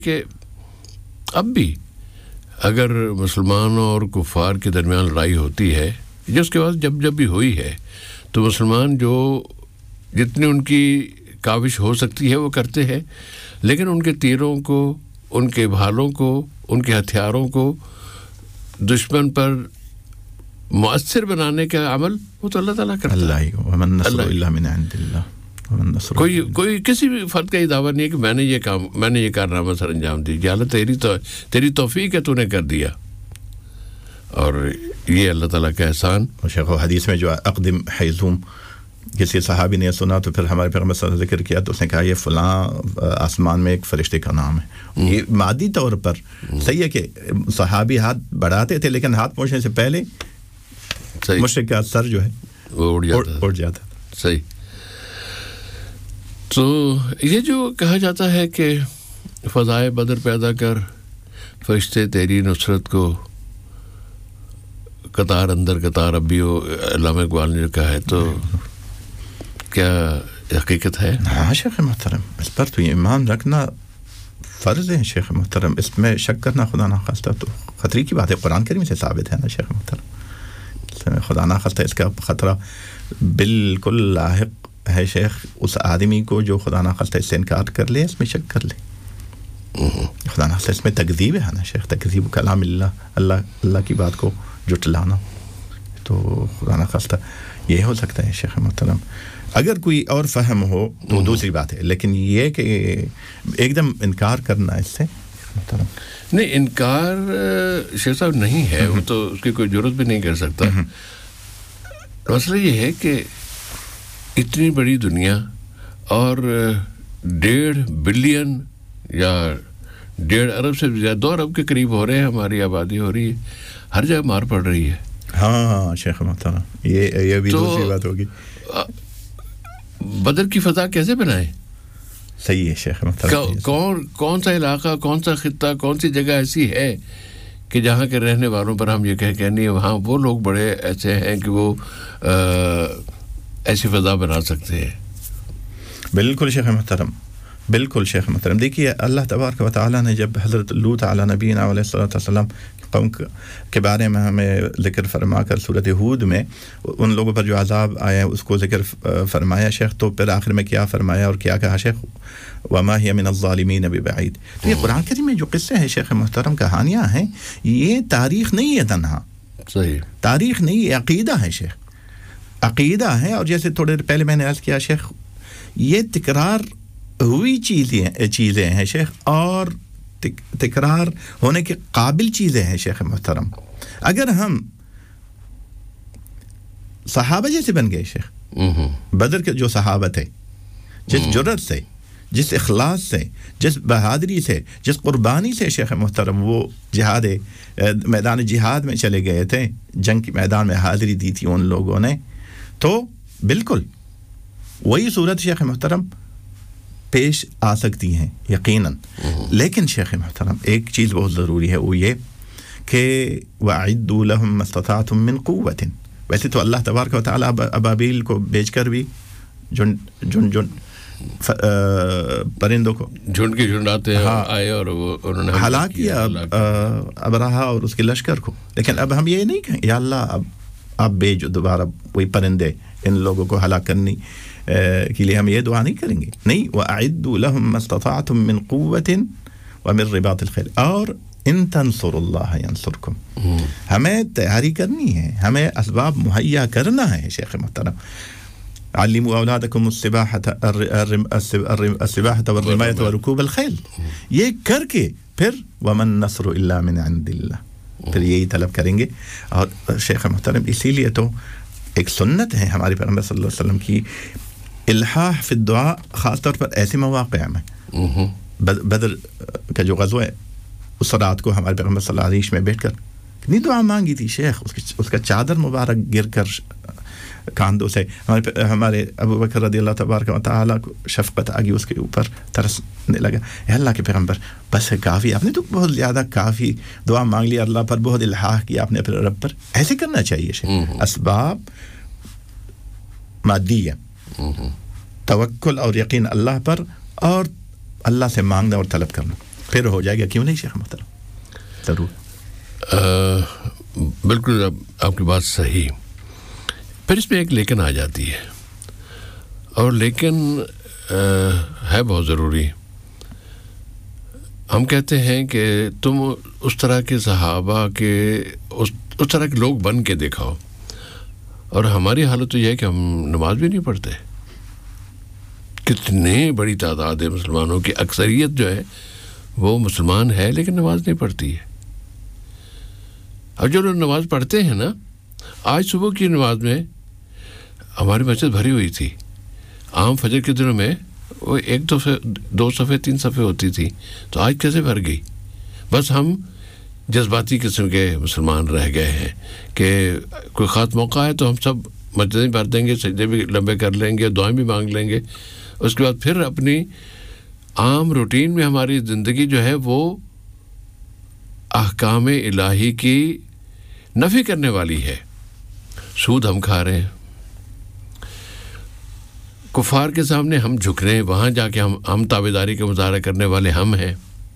کہ اب بھی اگر مسلمانوں اور کفار کے درمیان لڑائی ہوتی ہے جس کے بعد جب بھی ہوئی ہے تو مسلمان جو جتنی ان کی کاوش ہو سکتی ہے وہ کرتے ہیں لیکن ان کے تیروں کو ان کے بھالوں کو ان کے ہتھیاروں کو دشمن پر مؤثر بنانے کا عمل وہ تو اللہ تعالیٰ کرتا ہے اللہ ومن نصر الا من عند اللہ کوئی کسی بھی فرد کا یہ دعویٰ نہیں ہے کہ میں نے یہ کارنامہ سر انجام دی اللہ تیری توفیق ہے تو نے کر دیا اور یہ اللہ تعالیٰ کا احسان شیخ حدیث میں جو اقدم حیزوم کسی صحابی نے سنا تو پھر ہمارے پیغمبر صلی اللہ علیہ وسلم ذکر کیا تو اس نے کہا یہ فلاں آسمان میں ایک فرشتے کا نام ہے یہ مادی طور پر صحیح ہے کہ صحابی ہاتھ بڑھاتے تھے لیکن ہاتھ پہنچنے سے پہلے مشرک کا سر جو ہے وہ اڑ جاتا صحیح تو یہ جو کہا جاتا ہے کہ فضائے بدر پیدا کر فرشتے تیری نصرت کو قطار اندر قطار اب بھی ہو علامہ اقبال نے جو کہا ہے تو کیا حقیقت ہے؟ ہاں شیخ محترم اس پر تو ایمان رکھنا فرض ہے شیخ محترم اس میں شک کرنا خدا نخواستہ تو خطرے کی بات ہے قرآن کریم سے ثابت ہے نا شیخ محترم خدا نخواستہ اس کا خطرہ بالکل لاحق ہے شیخ اس آدمی کو جو خدا نخواستہ اس سے انکار کر لے اس میں شک کر لے خدا نخواستہ اس میں تکذیب ہے نا شیخ تکذیب کلام اللہ کی بات کو جھٹلانا تو خدا نخواستہ یہ ہو سکتا ہے شیخ محترم اگر کوئی اور فہم ہو تو دوسری بات ہے لیکن یہ کہ ایک دم انکار کرنا اس سے محترم نہیں انکار شیخ صاحب نہیں ہے وہ تو اس کی کوئی ضرورت بھی نہیں کر سکتا مسئلہ یہ ہے کہ اتنی بڑی دنیا اور 1.5 بلین یا 1.5 ارب سے زیادہ 2 ارب کے قریب ہو رہے ہیں ہماری آبادی ہو رہی ہے ہر جگہ مار پڑ رہی ہے ہاں شیخ محترم یہ بھی دوسری بات ہوگی بدر کی فضا کیسے بنائیں صحیح ہے شیخ محترم کون سا علاقہ کون سا خطہ کون سی جگہ ایسی ہے کہ جہاں کے رہنے والوں پر ہم یہ کہ نہیں وہاں وہ لوگ بڑے ایسے ہیں کہ وہ ایسی فضا بنا سکتے ہیں بالکل شیخ محترم بالکل شیخ محترم دیکھیے اللہ تبارک و تعالیٰ نے جب حضرت لوط علی نبینا علیہ الصلوۃ والسلام قوم کے بارے میں ہمیں ذکر فرما کر سورۃ ہود میں ان لوگوں پر جو عذاب آیا اس کو ذکر فرمایا شیخ تو پھر آخر میں کیا فرمایا اور کیا کہا شیخ وما هي من الظالمین ببعید تو یہ قرآن کریم میں جو قصے ہیں شیخ محترم کہانیاں ہیں یہ تاریخ نہیں ہے تنہا صحیح تاریخ نہیں ہے عقیدہ ہے شیخ عقیدہ ہے اور جیسے تھوڑے پہلے میں نے عرض کیا شیخ یہ تکرار ہوئی چیزیں ہیں شیخ اور تکرار ہونے کے قابل چیزیں ہیں شیخ محترم اگر ہم صحابہ جیسے بن گئے شیخ بدر کے جو صحابہ تھے جس جرأت سے جس اخلاص سے جس بہادری سے جس قربانی سے شیخ محترم وہ جہاد میدان جہاد میں چلے گئے تھے جنگ کے میدان میں حاضری دی تھی ان لوگوں نے تو بالکل وہی صورت شیخ محترم پیش آ سکتی ہیں یقیناً لیکن شیخ محترم ایک چیز بہت ضروری ہے وہ یہ کہ وَأَعِدُّوا لَهُم مَّا اسْتَطَعْتُم مِّن قُوَّةٍ ویسے تو اللہ تبارک و تعالیٰ ابابیل کو بیچ کر بھی جن پرندوں کو جھنڈ کی جھنڈ آتے آئے اور انہوں نے ہلاک کیا ابرہا اور اس کے لشکر کو لیکن اب ہم یہ نہیں کہیں یا اللہ اب بھیجو دوبارہ وہی پرندے ان لوگوں کو ہلاک کرنی کے لیے ہم یہ دعا نہیں کریں گے نہیں وَأَعِدُّوا لَهُم مَّا اسْتَطَعْتُم مِّن قُوَّةٍ وَمِن رِّبَاطِ الْخَيْلِ اور ان تنصروا اللہ ینصرکم ہمیں تیاری کرنی ہے ہمیں اسباب مہیا کرنا ہے شیخ محترم علموا اولادکم السباحة والرماية وركوب الخيل یہ کر کے پھر ومن نصر الا من عند اللہ پھر یہی طلب کریں گے اور شیخ محترم اسی لیے تو ایک سنت ہے ہمارے پیغمبر صلی اللہ علیہ وسلم کی الحاح فی الدعاء خاص طور پر ایسے مواقع میں بدر کا جو غزوہ ہے اس رات کو ہمارے پیغمبر صلی اللہ علیہ وسلم میں بیٹھ کر کتنی دعا مانگی تھی شیخ اس کا چادر مبارک گر کر کاندھوں سے ہمارے ابو بکر رضی اللہ تبارک و تعالیٰ کو شفقت آ گئی اس کے اوپر ترسنے لگا اے اللہ کے پیغمبر بس ہے کافی آپ نے تو بہت زیادہ کافی دعا مانگ لی اللہ پر بہت الحاح کیا آپ نے اپنے رب پر ایسے کرنا چاہیے شیخ اسباب مادیہ توکل اور یقین اللہ پر اور اللہ سے مانگنا اور طلب کرنا پھر ہو جائے گا, کیوں نہیں شیخ محترم؟ ضرور. بالکل آپ کی بات صحیح. پھر اس میں ایک لیکن آ جاتی ہے, اور لیکن ہے بہت ضروری. ہم کہتے ہیں کہ تم اس طرح کے صحابہ کے اس طرح کے لوگ بن کے دکھاؤ, اور ہماری حالت تو یہ ہے کہ ہم نماز بھی نہیں پڑھتے. کتنی بڑی تعداد ہے مسلمانوں کی, اکثریت جو ہے وہ مسلمان ہے لیکن نماز نہیں پڑھتی ہے. اور جو لوگ نماز پڑھتے ہیں نا, آج صبح کی نماز میں ہماری مسجد بھری ہوئی تھی. عام فجر کے دنوں میں وہ 1 2 صفحے 3 صفحے ہوتی تھی, تو آج کیسے بھر گئی؟ بس ہم جذباتی قسم کے مسلمان رہ گئے ہیں کہ کوئی خاص موقع ہے تو ہم سب مسجدیں بھر دیں گے, سجدے بھی لمبے کر لیں گے, دعائیں بھی مانگ لیں گے. اس کے بعد پھر اپنی عام روٹین میں ہماری زندگی جو ہے وہ احکام الہی کی نفی کرنے والی ہے. سود ہم کھا رہے ہیں, کفار کے سامنے ہم جھک رہے ہیں, وہاں جا کے ہم تابعداری کا مظاہرہ کرنے والے ہم ہیں.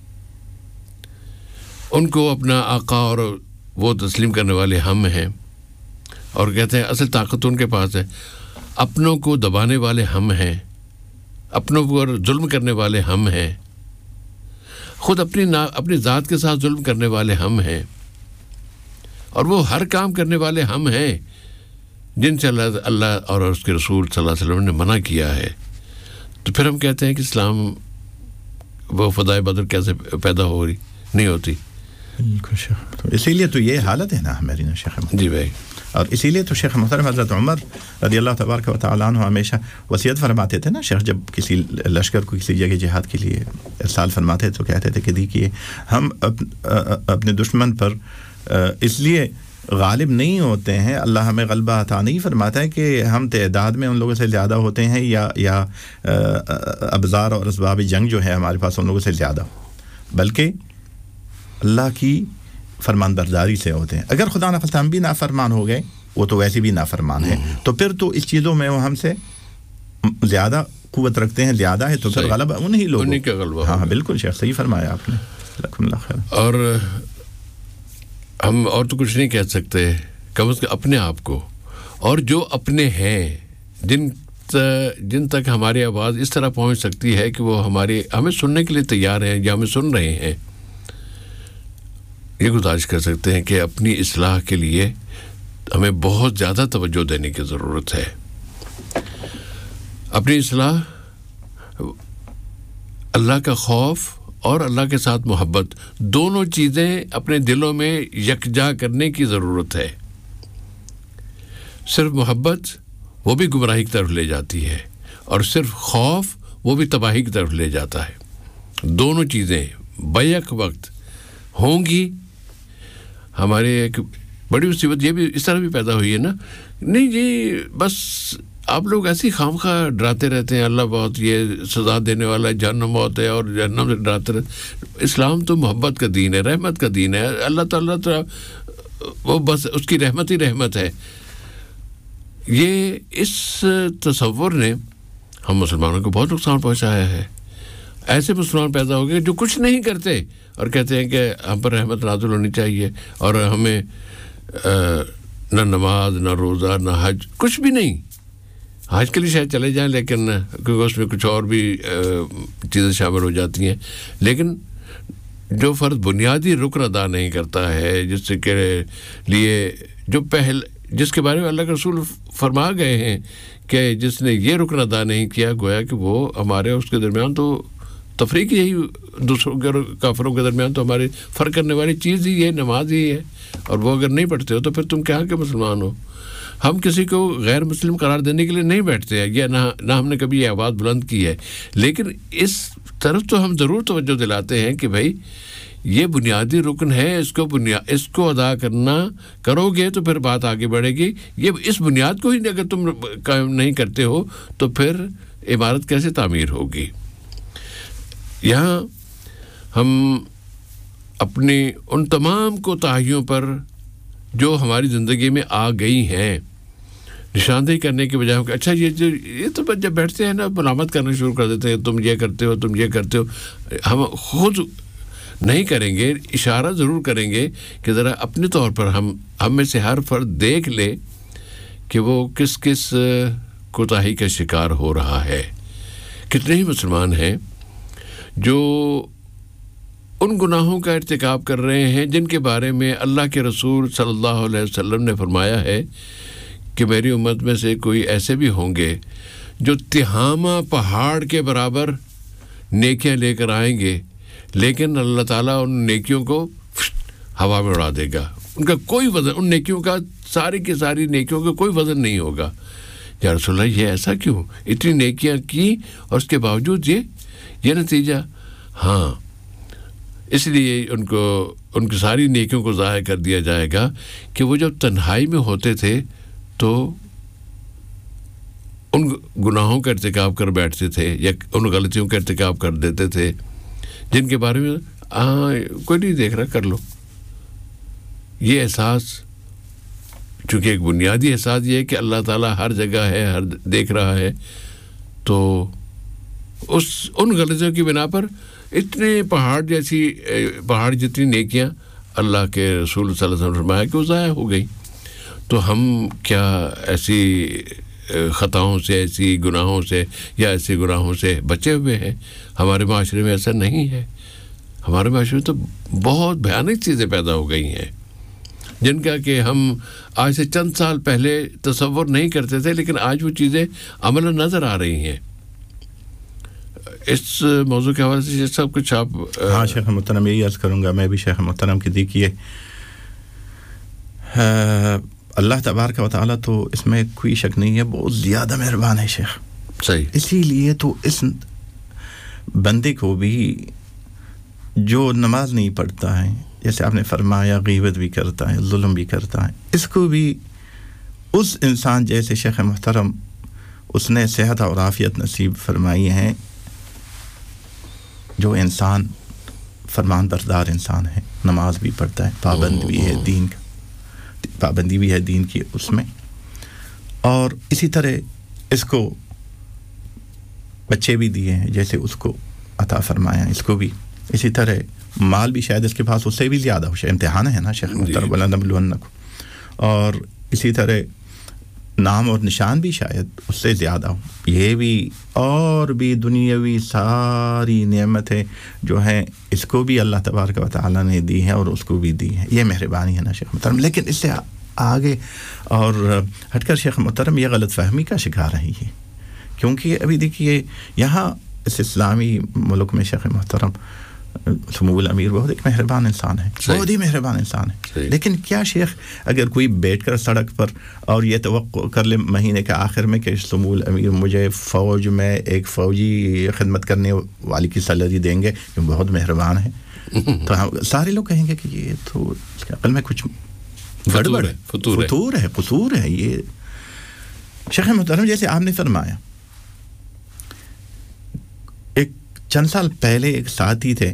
ان کو اپنا آقا اور وہ تسلیم کرنے والے ہم ہیں, اور کہتے ہیں اصل طاقت ان کے پاس ہے. اپنوں کو دبانے والے ہم ہیں, اپنوں پر ظلم کرنے والے ہم ہیں, خود اپنی ذات کے ساتھ ظلم کرنے والے ہم ہیں, اور وہ ہر کام کرنے والے ہم ہیں جن سے اللہ اور اس کے رسول صلی اللہ علیہ وسلم نے منع کیا ہے. تو پھر ہم کہتے ہیں کہ اسلام وہ فدائے بدر کیسے پیدا ہو رہی نہیں ہوتی. بالکل شیخ, تو اسی لیے تو یہ حالت ہے نا ہماری نا شیخ. جی بھائی. اور اسی لیے تو شیخ محترم حضرت عمر رضی اللہ تبارک و تعالیٰ عنہ ہمیشہ وصیت فرماتے تھے نا شیخ, جب کسی لشکر کو کسی جگہ جہاد کے لیے ارسال فرماتے تو کہتے تھے کہ دیکھیے ہم اپنے دشمن پر اس لیے غالب نہیں ہوتے ہیں, اللہ ہمیں غلبہ عطا نہیں فرماتا ہے کہ ہم تعداد میں ان لوگوں سے زیادہ ہوتے ہیں یا ابزار اور اسباب جنگ جو ہے ہمارے پاس ان لوگوں سے زیادہ, بلکہ اللہ کی فرمان برداری سے ہوتے ہیں. اگر خدا نخواستہ ہم بھی نافرمان ہو گئے, وہ تو ویسے بھی نافرمان ہے, تو پھر تو اس چیزوں میں وہ ہم سے زیادہ قوت رکھتے ہیں, زیادہ ہے, تو پھر غلبہ انہی لوگوں, انہی کا غلبہ. ہاں بالکل شیخ, صحیح فرمایا آپ نے, جزاکم اللہ خیر. اور ہم اور تو کچھ نہیں کہہ سکتے, کم از کم اپنے آپ کو, اور جو اپنے ہیں جن تک ہماری آواز اس طرح پہنچ سکتی ہے کہ وہ ہمیں سننے کے لیے تیار ہیں یا ہمیں سن رہے ہیں, یہ گزارش کر سکتے ہیں کہ اپنی اصلاح کے لیے ہمیں بہت زیادہ توجہ دینے کی ضرورت ہے. اپنی اصلاح, اللہ کا خوف اور اللہ کے ساتھ محبت, دونوں چیزیں اپنے دلوں میں یکجا کرنے کی ضرورت ہے. صرف محبت وہ بھی گمراہی کی طرف لے جاتی ہے, اور صرف خوف وہ بھی تباہی کی طرف لے جاتا ہے. دونوں چیزیں بیک وقت ہوں گی. ہمارے ایک بڑی مصیبت یہ بھی اس طرح بھی پیدا ہوئی ہے نا, نہیں جی بس آپ لوگ ایسی خامخواہ ڈراتے رہتے ہیں, اللہ بہت یہ سزا دینے والا ہے, جہنم بہت ہے, اور جہنم سے ڈراتے رہتے. اسلام تو محبت کا دین ہے, رحمت کا دین ہے. اللہ تعالیٰ وہ بس اس کی رحمت ہی رحمت ہے. یہ اس تصور نے ہم مسلمانوں کو بہت نقصان پہنچایا ہے. ایسے مسلمان پیدا ہو گئے جو کچھ نہیں کرتے اور کہتے ہیں کہ ہم پر رحمت نازل ہونی چاہیے, اور ہمیں نہ نماز نہ روزہ نہ حج, کچھ بھی نہیں. حج کے لیے شاید چلے جائیں, لیکن کیونکہ اس میں کچھ اور بھی چیزیں شامل ہو جاتی ہیں. لیکن جو فرد بنیادی رکن ادا نہیں کرتا ہے, جس کے لیے جس کے بارے میں اللہ کے رسول فرما گئے ہیں کہ جس نے یہ رکن ادا نہیں کیا, گویا کہ وہ ہمارے اس کے درمیان تو تفریق یہی, دوسروں کے کافروں کے درمیان تو ہماری فرق کرنے والی چیز ہی ہے, نماز ہی ہے. اور وہ اگر نہیں پڑھتے ہو تو پھر تم کیا کہ مسلمان ہو. ہم کسی کو غیر مسلم قرار دینے کے لیے نہیں بیٹھتے ہیں, یا نہ ہم نے کبھی یہ آواز بلند کی ہے, لیکن اس طرف تو ہم ضرور توجہ دلاتے ہیں کہ بھائی یہ بنیادی رکن ہے, اس کو ادا کرو گے تو پھر بات آگے بڑھے گی. یہ اس بنیاد کو ہی اگر تم قائم نہیں کرتے ہو تو پھر عمارت کیسے تعمیر ہوگی. یہاں ہم اپنی ان تمام کوتاہیوں پر جو ہماری زندگی میں آ گئی ہیں نشاندہی کرنے کے بجائے کہ اچھا یہ تو جب بیٹھتے ہیں نا ملامت کرنا شروع کر دیتے ہیں, تم یہ کرتے ہو, تم یہ کرتے ہو. ہم خود نہیں کریں گے, اشارہ ضرور کریں گے کہ ذرا اپنے طور پر ہم میں سے ہر فرد دیکھ لے کہ وہ کس کس کوتاہی کا شکار ہو رہا ہے. کتنے ہی مسلمان ہیں جو ان گناہوں کا ارتکاب کر رہے ہیں جن کے بارے میں اللہ کے رسول صلی اللہ علیہ وسلم نے فرمایا ہے کہ میری امت میں سے کوئی ایسے بھی ہوں گے جو تہامہ پہاڑ کے برابر نیکیاں لے کر آئیں گے, لیکن اللہ تعالیٰ ان نیکیوں کو ہوا میں اڑا دے گا. ان کا کوئی وزن, ان نیکیوں کا, ساری کی ساری نیکیوں کا کوئی وزن نہیں ہوگا. یا رسول اللہ یہ ایسا کیوں, اتنی نیکیاں کی اور اس کے باوجود یہ نتیجہ؟ ہاں, اس لیے ان کی ساری نیکیوں کو ضائع کر دیا جائے گا کہ وہ جب تنہائی میں ہوتے تھے تو ان گناہوں کا ارتکاب کر بیٹھتے تھے یا ان غلطیوں کا ارتکاب کر دیتے تھے جن کے بارے میں کوئی نہیں دیکھ رہا, کر لو. یہ احساس, چونکہ ایک بنیادی احساس یہ ہے کہ اللہ تعالیٰ ہر جگہ ہے, ہر دیکھ رہا ہے, تو ان غلطیوں کی بنا پر اتنے پہاڑ جتنی نیکیاں اللہ کے رسول صلی اللہ علیہ وسلم نے فرمایا کہ وہ ضائع ہو گئی. تو ہم کیا ایسی خطاؤں سے, ایسی گناہوں سے یا ایسے گناہوں سے بچے ہوئے ہیں؟ ہمارے معاشرے میں ایسا نہیں ہے. ہمارے معاشرے میں تو بہت بھیانک چیزیں پیدا ہو گئی ہیں جن کا کہ ہم آج سے چند سال پہلے تصور نہیں کرتے تھے, لیکن آج وہ چیزیں عملاً نظر آ رہی ہیں. اس موضوع کے حوالے سے سب کچھ آپ... ہاں شیخ محترم, یہی عرض کروں گا میں بھی شیخ محترم کی. دیکھیے اللہ تبارک و تعالیٰ تو اس میں کوئی شک نہیں ہے بہت زیادہ مہربان ہے شیخ. صحیح. اسی لیے تو اس بندے کو بھی جو نماز نہیں پڑھتا ہے, جیسے آپ نے فرمایا غیبت بھی کرتا ہے, ظلم بھی کرتا ہے, اس کو بھی اس انسان جیسے شیخ محترم اس نے صحت اور عافیت نصیب فرمائی ہیں, جو انسان فرمان بردار انسان ہے, نماز بھی پڑھتا ہے, پابند بھی ہے دین کا, پابندی بھی ہے دین کی اس میں, اور اسی طرح اس کو بچے بھی دیے ہیں جیسے اس کو عطا فرمایا, اس کو بھی اسی طرح مال بھی شاید اس کے پاس اس سے بھی زیادہ ہو, امتحان ہے نا شیخ محترم, وَلَنَبْلُوَنَّكُمْ, اور اسی طرح نام اور نشان بھی شاید اس سے زیادہ ہو, یہ بھی اور بھی دنیاوی ساری نعمتیں جو ہیں اس کو بھی اللہ تبارک و تعالیٰ نے دی ہیں اور اس کو بھی دی ہیں. یہ مہربانی ہے نا شیخ محترم. لیکن اس سے آگے اور ہٹ کر شیخ محترم یہ غلط فہمی کا شکار رہی ہے, کیونکہ ابھی دیکھیے یہاں اس اسلامی ملک میں شیخ محترم سمو الامیر بہت ایک مہربان انسان ہے, بہت ہی مہربان انسان ہے, لیکن کیا شیخ اگر کوئی بیٹھ کر سڑک پر اور یہ توقع کر لے مہینے کے آخر میں کہ سمو الامیر مجھے فوج میں ایک فوجی خدمت کرنے والی کی سیلری دیں گے, جو بہت مہربان ہے, تو سارے لوگ کہیں گے کہ یہ تو اس کے عقل میں کچھ گڑبڑ ہے, فطور ہے, قصور ہے. یہ شیخ محترم جیسے آپ نے فرمایا, ایک چند سال پہلے ایک ساتھی تھے,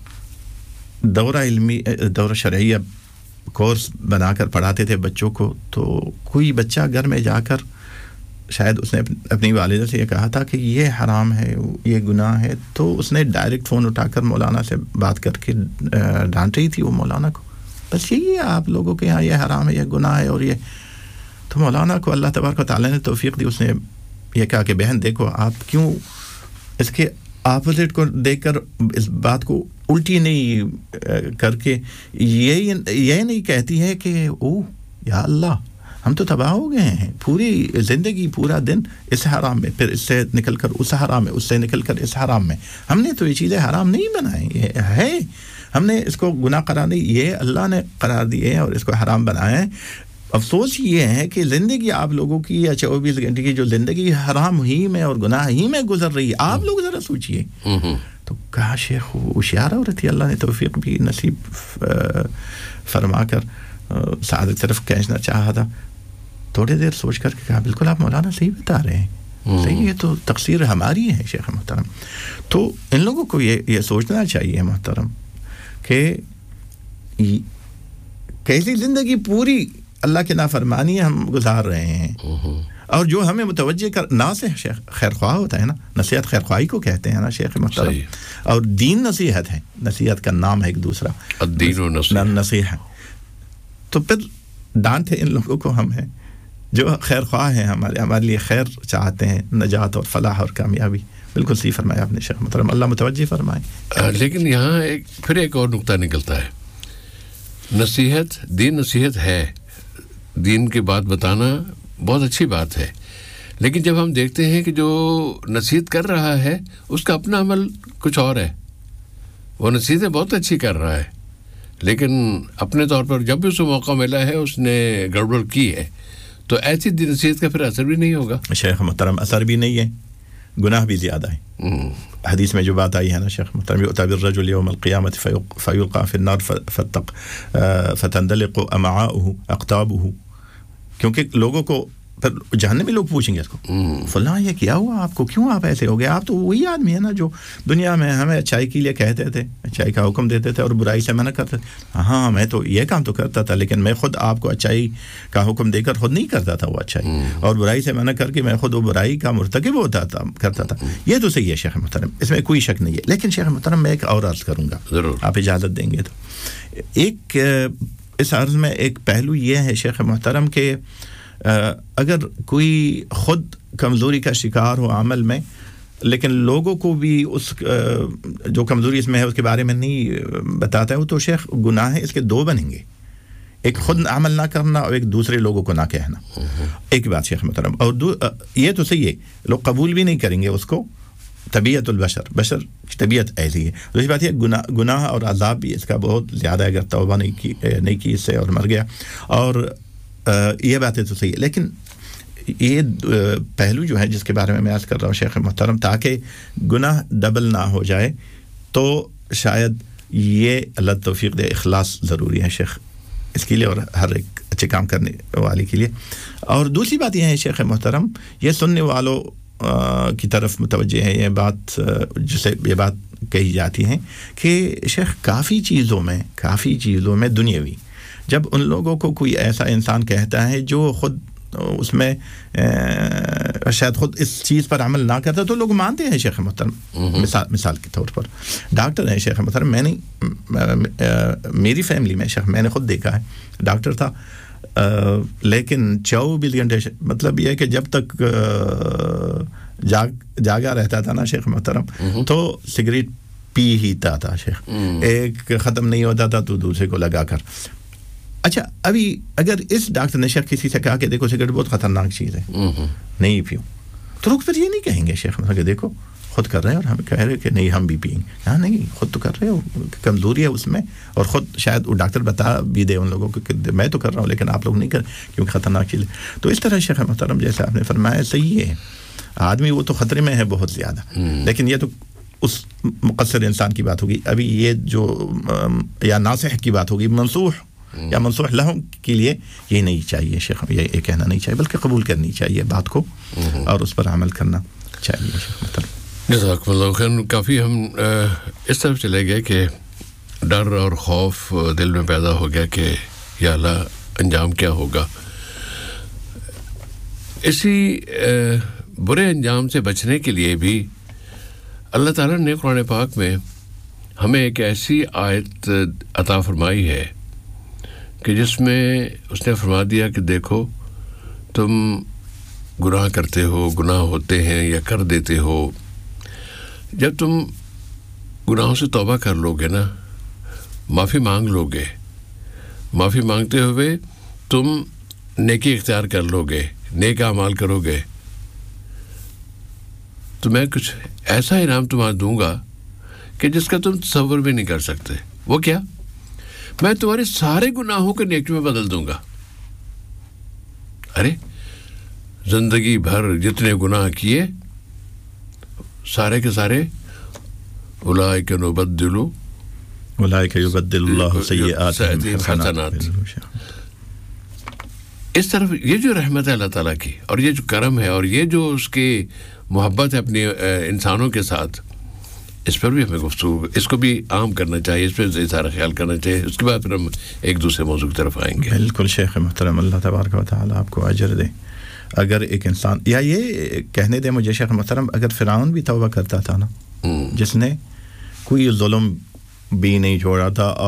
دورہ شرعیہ کورس بنا کر پڑھاتے تھے بچوں کو, تو کوئی بچہ گھر میں جا کر شاید اس نے اپنی والدہ سے یہ کہا تھا کہ یہ حرام ہے, یہ گناہ ہے, تو اس نے ڈائریکٹ فون اٹھا کر مولانا سے بات کر کے ڈانٹ رہی تھی وہ مولانا کو, بس یہی ہے آپ لوگوں کے یہاں یہ حرام ہے, یہ گناہ ہے, اور یہ. تو مولانا کو اللہ تبارک و تعالیٰ نے توفیق دی, اس نے یہ کہا کہ بہن دیکھو آپ کیوں اس کے اپوزٹ کو دیکھ کر اس بات کو الٹی نہیں کر کے یہ نہیں کہتی ہے کہ اوہ یا اللہ ہم تو تباہ ہو گئے ہیں, پوری زندگی پورا دن اس حرام میں, پھر اس سے نکل کر اس حرام میں, اس سے نکل کر اس حرام میں. ہم نے تو یہ چیزیں حرام نہیں بنائی, یہ ہے ہم نے اس کو گناہ قرار نہیں, یہ اللہ نے قرار دیے اور اس کو حرام بنایا ہے. افسوس یہ ہے کہ زندگی آپ لوگوں کی یا 24 گھنٹے کی جو زندگی حرام ہی میں اور گناہ ہی میں گزر رہی ہے, آپ لوگ ذرا سوچئے. تو کہا شیخ ہوشیار عورت تھی, اللہ نے توفیق بھی نصیب فرما کر سعادت کی طرف کھینچنا چاہا تھا. تھوڑی دیر سوچ کر کے کہا بالکل آپ مولانا صحیح بتا رہے ہیں, صحیح ہے, تو تقصیر ہماری ہے شیخ محترم. تو ان لوگوں کو یہ سوچنا چاہیے محترم کہ کیسی زندگی پوری اللہ کے نافرمانی ہم گزار رہے ہیں, اور جو ہمیں متوجہ کر ناصح شیخ خیر خواہ ہوتا ہے نا, نصیحت خیر خواہی کو کہتے ہیں نا شیخ محترم, اور دین نصیحت ہے, نصیحت کا نام ہے ایک دوسرا, الدین و نصیحت. تو پھر ڈانٹے ان لوگوں کو ہم ہیں جو خیر خواہ ہیں, ہمارے لیے خیر چاہتے ہیں, نجات اور فلاح اور کامیابی. بالکل صحیح فرمایا آپ نے شیخ محترم, اللہ متوجہ فرمائے. لیکن یہاں پھر ایک اور نقطہ نکلتا ہے. نصیحت, دین نصیحت ہے, دین کی بات بتانا بہت اچھی بات ہے, لیکن جب ہم دیکھتے ہیں کہ جو نصیحت کر رہا ہے اس کا اپنا عمل کچھ اور ہے. وہ نصیحتیں بہت اچھی کر رہا ہے, لیکن اپنے طور پر جب بھی اسے موقع ملا ہے اس نے گڑبڑ کی ہے, تو ایسی نصیحت کا پھر اثر بھی نہیں ہوگا. شیخ محترم اثر بھی نہیں ہے, گناہ بھی زیادہ ہے. حدیث میں جو بات آئی ہے نا شیخ محترم, یؤتی بالرجل یوم القیامۃ فیلقى فی النار فتندلق امعاؤه اقطابه, کیونکہ لوگوں کو پھر جہنم میں لوگ پوچھیں گے اس کو, فلاں یہ کیا ہوا آپ کو, کیوں آپ ایسے ہو گئے, آپ تو وہی آدمی ہے نا جو دنیا میں ہمیں اچھائی کے لیے کہتے تھے, اچھائی کا حکم دیتے تھے اور برائی سے منع کرتے تھے. ہاں میں تو یہ کام تو کرتا تھا, لیکن میں خود آپ کو اچھائی کا حکم دے کر خود نہیں کرتا تھا وہ اچھائی, اور برائی سے منع کر کے میں خود وہ برائی کا مرتکب کرتا تھا. یہ تو صحیح ہے شیخ محترم, اس میں کوئی شک نہیں ہے. لیکن شیخ محترم میں ایک اور عرض کروں گا, آپ اجازت دیں گے تو. ایک اس عرض میں ایک پہلو یہ ہے شیخ محترم کہ اگر کوئی خود کمزوری کا شکار ہو عمل میں, لیکن لوگوں کو بھی اس جو کمزوری اس میں ہے اس کے بارے میں نہیں بتاتا ہے, وہ تو شیخ گناہ ہے. اس کے دو بنیں گے, ایک خود عمل نہ کرنا اور ایک دوسرے لوگوں کو نہ کہنا. ایک بات شیخ محترم, اور یہ تو صحیح ہے, لوگ قبول بھی نہیں کریں گے اس کو, طبیعت بشر کی طبیعت ایسی ہے. دوسری بات یہ گناہ اور عذاب بھی اس کا بہت زیادہ ہے اگر توبہ نہیں کی اس سے اور مر گیا, اور یہ باتیں تو صحیح ہے. لیکن یہ پہلو جو ہے جس کے بارے میں عرض کر رہا ہوں شیخ محترم, تاکہ گناہ ڈبل نہ ہو جائے, تو شاید یہ اللہ توفیق دے, اخلاص ضروری ہے شیخ اس کے لیے اور ہر ایک اچھے کام کرنے والے کے لیے. اور دوسری بات یہ ہے شیخ محترم, یہ سننے والوں کی طرف متوجہ ہے یہ بات, جسے یہ بات کہی جاتی ہے کہ شیخ کافی چیزوں میں دنیاوی, جب ان لوگوں کو کوئی ایسا انسان کہتا ہے جو خود اس میں شاید خود اس چیز پر عمل نہ کرتا, تو لوگ مانتے ہیں شیخ محترم. مثال کے طور پر ڈاکٹر ہیں شیخ محترم, میں نہیں, میری فیملی میں شیخ میں نے خود دیکھا ہے, ڈاکٹر تھا, لیکن 24 گھنٹے, مطلب یہ کہ جب تک جاگا رہتا تھا نا شیخ محترم, تو سگریٹ پی ہی تھا شیخ, ایک ختم نہیں ہوتا تھا تو دوسرے کو لگا کر. اچھا ابھی اگر اس ڈاکٹر نے شیخ کسی سے کہا کہ دیکھو سگریٹ بہت خطرناک چیز ہے, نہیں پیو, تو لوگ پھر یہ نہیں کہیں گے شیخ کہ دیکھو خود کر رہے ہیں اور ہمیں کہہ رہے کہ نہیں ہم بھی پئیں گے. ہاں نہیں, خود تو کر رہے ہو, کمزوری ہے اس میں, اور خود شاید وہ ڈاکٹر بتا بھی دے ان لوگوں کو کہ میں تو کر رہا ہوں لیکن آپ لوگ نہیں کر, کیونکہ خطرناک چیز ہے. تو اس طرح شیخ محترم جیسے آپ نے فرمایا صحیح ہے, آدمی وہ تو خطرے میں ہے بہت زیادہ, لیکن یہ تو اس مقصر انسان کی بات ہوگی. ابھی یہ جو یا ناصح کی بات ہوگی, منصوح یا منصوح لہم کے لیے یہ نہیں چاہیے شیخ, یہ کہنا نہیں چاہیے, بلکہ قبول کرنی چاہیے بات کو اور اس پر عمل کرنا چاہیے شیخ محترم. جزاکم اللہ خیر. کافی ہم اس طرف چلے گئے کہ ڈر اور خوف دل میں پیدا ہو گیا کہ یا اللہ انجام کیا ہوگا. اسی برے انجام سے بچنے کے لیے بھی اللہ تعالیٰ نے قرآن پاک میں ہمیں ایک ایسی آیت عطا فرمائی ہے کہ جس میں اس نے فرما دیا کہ دیکھو تم گناہ کرتے ہو, گناہ ہوتے ہیں یا کر دیتے ہو, جب تم گناہوں سے توبہ کر لو گے نا, معافی مانگ لو گے, معافی مانگتے ہوئے تم نیکی اختیار کر لو گے, نیک اعمال کرو گے, تو میں کچھ ایسا انعام تمہیں دوں گا کہ جس کا تم تصور بھی نہیں کر سکتے. وہ کیا؟ میں تمہارے سارے گناہوں کو نیکی میں بدل دوں گا. ارے زندگی بھر جتنے گناہ کیے سارے کے سارے, اولئک یبدل اللہ سیئاتہم حسنات. اس طرف یہ جو رحمت ہے اللہ تعالیٰ کی, اور یہ جو کرم ہے, اور یہ جو اس کی محبت ہے اپنے انسانوں کے ساتھ, اس پر بھی ہمیں گفتگو, اس کو بھی عام کرنا چاہیے, اس پہ سارا خیال کرنا چاہیے. اس کے بعد پھر ہم ایک دوسرے موضوع کی طرف آئیں گے. بالکل شیخ محترم, اللہ تبارک و تعالیٰ آپ کو اجر دے. اگر ایک انسان یا یہ کہنے دے مجھے شیخ محترم اگر فرعون بھی توبہ کرتا تھا نا جس نے کوئی ظلم بھی نہیں چھوڑا تھا